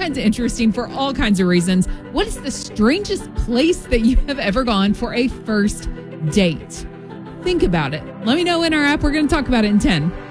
kinds of interesting for all kinds of reasons. What is the strangest place that you have ever gone for a first date? Think about it. Let me know in our app. We're going to talk about it in 10.